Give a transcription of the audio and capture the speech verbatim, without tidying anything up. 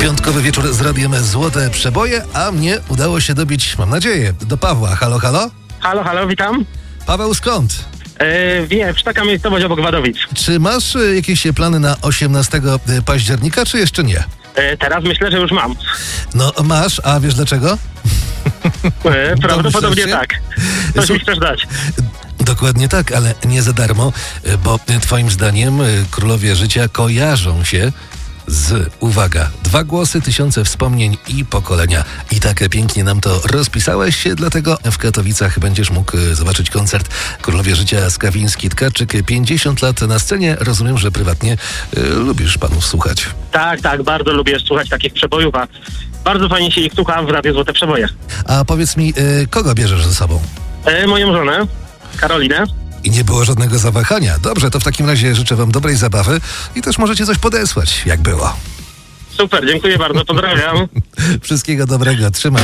Piątkowy wieczór z radiem Złote Przeboje, a mnie udało się dobić, mam nadzieję, do Pawła. Halo, halo? Halo, halo, witam. Paweł, skąd? Yy, Wieprz, taka miejscowość obok Wadowic. Czy masz y, jakieś plany na osiemnastego października, czy jeszcze nie? Yy, teraz myślę, że już mam. No masz, a wiesz dlaczego? Yy, prawdopodobnie Dobrze się? tak. Coś mi chcesz dać. Dokładnie tak, ale nie za darmo, y, bo y, twoim zdaniem y, królowie życia kojarzą się z, uwaga, dwa głosy, tysiące wspomnień i pokolenia. I tak pięknie nam to rozpisałeś, dlatego w Katowicach będziesz mógł zobaczyć koncert Królowie Życia Skawiński-Tkaczyk. pięćdziesiąt lat na scenie. Rozumiem, że prywatnie y, lubisz panów słuchać. Tak, tak, bardzo lubię słuchać takich przebojów, a bardzo fajnie się ich słucha w Radiu Złote Przeboje. A powiedz mi, y, kogo bierzesz ze sobą? Yy, moją żonę, Karolinę. I nie było żadnego zawahania. Dobrze, to w takim razie życzę wam dobrej zabawy i też możecie coś podesłać, jak było. Super, dziękuję bardzo, pozdrawiam. Wszystkiego dobrego, trzymaj.